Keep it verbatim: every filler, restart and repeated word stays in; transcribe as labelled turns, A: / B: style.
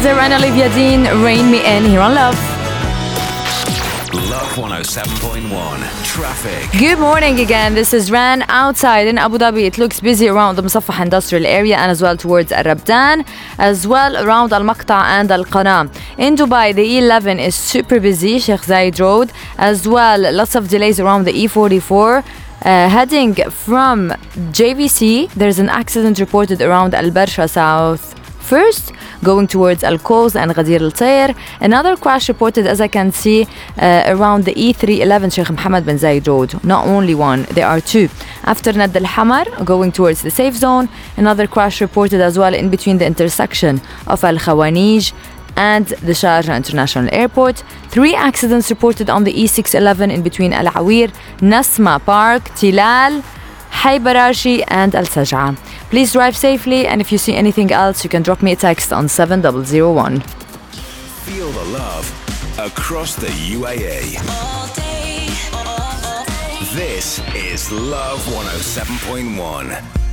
A: Elzer and Olivia Dean, Rain Me In, here on Love.
B: Love one oh seven point one. Traffic.
A: Good morning again. This is Ran outside in Abu Dhabi. It looks busy around the Musaffah industrial area and as well towards Al Rabdan, as well around Al Maqta and Al Qana. In Dubai, the E eleven is super busy, Sheikh Zayed Road, as well lots of delays around the E forty-four. Uh, heading from J V C, there's an accident reported around Al Barsha South first, going towards Al Quoz and Ghadir Al Tayr. Another crash reported, as I can see, uh, around the E three eleven Sheikh Mohammed bin Zayed Road. Not only one, there are two. After Nad Al Hamar, going towards the safe zone, another crash reported as well in between the intersection of Al Khawanij and the Sharjah International Airport. Three accidents reported on the E six eleven in between Al Awir, Nasma Park, Tilal, Hay Barashi and Al Saj'a. Please drive safely, and if you see anything else, you can drop me a text on seven zero zero one.
B: Feel the love across the U A E.
C: All day, all day.
B: This is Love one oh seven point one.